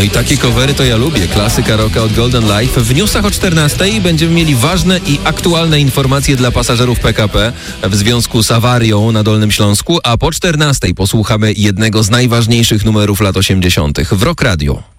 No i takie covery to ja lubię. Klasyka rocka od Golden Life. W newsach o 14:00 będziemy mieli ważne i aktualne informacje dla pasażerów PKP w związku z awarią na Dolnym Śląsku, a po 14:00 posłuchamy jednego z najważniejszych numerów lat 80. w Rock Radio.